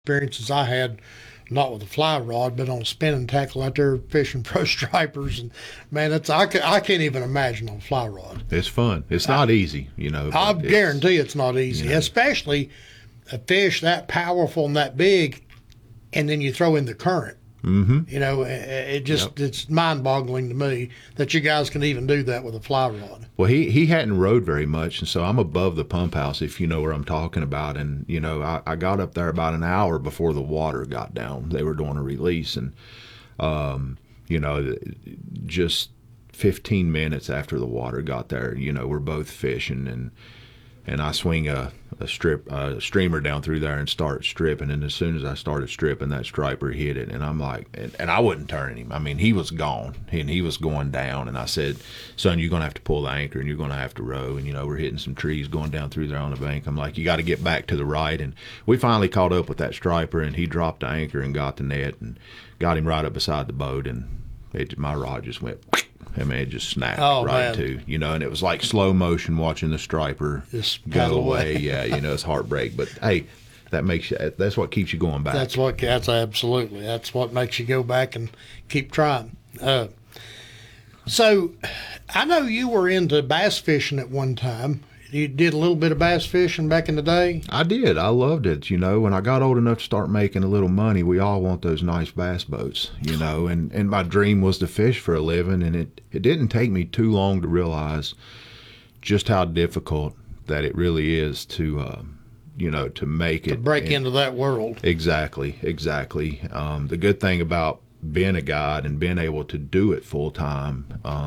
experiences I had, not with a fly rod, but on a spinning tackle out there fishing pro stripers. And man, I can't even imagine on a fly rod. It's fun. It's not easy, I guarantee it's not easy, especially a fish that powerful and that big, and then you throw in the current. Mm-hmm. It's mind-boggling to me that you guys can even do that with a fly rod. Well, he hadn't rode very much, and so I'm above the pump house, if you know where I'm talking about. And I got up there about an hour before the water got down. They were doing a release, and just 15 minutes after the water got there, we're both fishing, and I swing a streamer down through there and start stripping. And as soon as I started stripping, that striper hit it. And I'm like, and I wasn't turning him. I mean, he was gone and he was going down. And I said, son, you're going to have to pull the anchor and you're going to have to row. And, we're hitting some trees going down through there on the bank. I'm like, you got to get back to the right. And we finally caught up with that striper, and he dropped the anchor and got the net and got him right up beside the boat. And my rod just went, I mean, it just snapped too, and it was like slow motion watching the striper just go away. Yeah, it's heartbreak. But hey, that's what keeps you going back. That's what makes you go back and keep trying. So I know you were into bass fishing at one time. You did a little bit of bass fishing back in the day? I did. I loved it. When I got old enough to start making a little money, we all want those nice bass boats, and my dream was to fish for a living. And it didn't take me too long to realize just how difficult that it really is to make it. To break into that world. Exactly. The good thing about being a guide and being able to do it full time,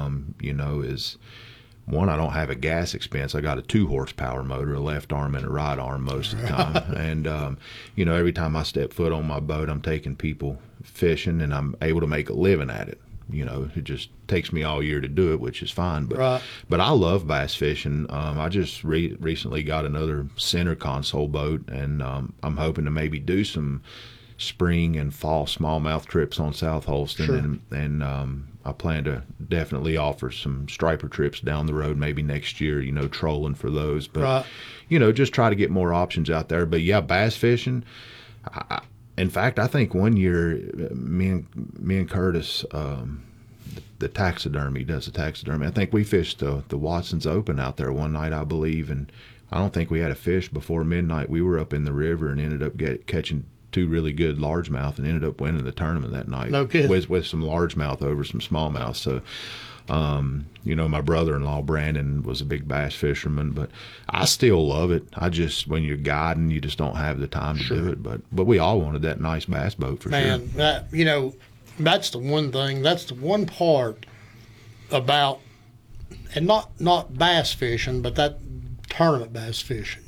is, one, I don't have a gas expense. I got a 2-horsepower motor, a left arm and a right arm most of the time. And, every time I step foot on my boat, I'm taking people fishing, and I'm able to make a living at it. It just takes me all year to do it, which is fine. But I love bass fishing. I just recently got another center console boat, and I'm hoping to maybe do some spring and fall smallmouth trips on South Holston. Sure. And I plan to definitely offer some striper trips down the road, maybe next year, trolling for those. But, just try to get more options out there. But, yeah, bass fishing. In fact, I think one year me and Curtis, the taxidermy, does the taxidermy. I think we fished the Watson's Open out there one night, I believe. And I don't think we had a fish before midnight. We were up in the river and ended up catching 2 really good largemouth and ended up winning the tournament that night. No kidding. With some largemouth over some smallmouth. So, my brother-in-law Brandon was a big bass fisherman, but I still love it. When you're guiding, you just don't have the time to do it. But we all wanted that nice bass boat for sure. Man, that's the one thing. That's the one part about, and not bass fishing, but that tournament bass fishing.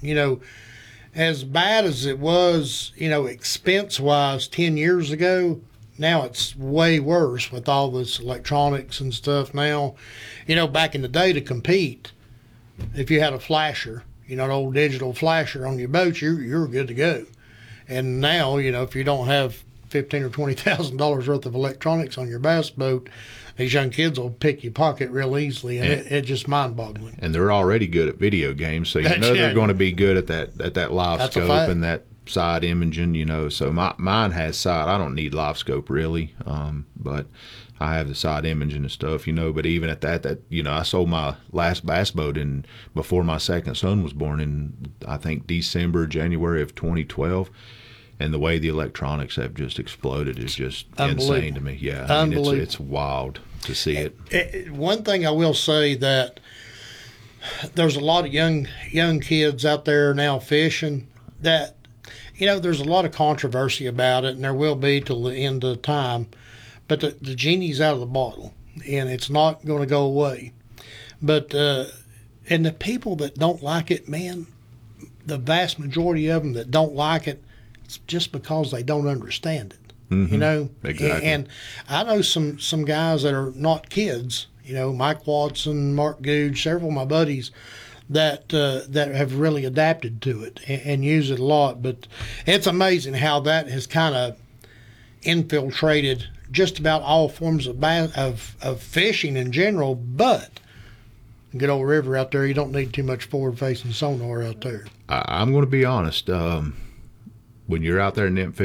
As bad as it was, expense-wise 10 years ago, now it's way worse with all this electronics and stuff now. Back in the day to compete, if you had a flasher, an old digital flasher on your boat, you're good to go. And now, if you don't have $15,000 or $20,000 worth of electronics on your bass boat, these young kids will pick your pocket real easily, and it's just mind-boggling. And they're already good at video games, so they're going to be good at that live scope and that side imaging. So mine has side. I don't need live scope really, but I have the side imaging and stuff. But even at that I sold my last bass boat before my second son was born in I think January of 2012. And the way the electronics have just exploded is just insane to me. Yeah, I mean, it's wild to see it. One thing I will say that there's a lot of young kids out there now fishing that, there's a lot of controversy about it, and there will be till the end of time. But the genie's out of the bottle, and it's not going to go away. But and the people that don't like it, man, the vast majority of them that don't like it, it's just because they don't understand it, Exactly. And I know some guys that are not kids, Mike Watson, Mark Googe, several of my buddies that have really adapted to it and use it a lot. But it's amazing how that has kind of infiltrated just about all forms of fishing in general. But good old river out there, you don't need too much forward-facing sonar out there. I'm going to be honest. when you're out there nymph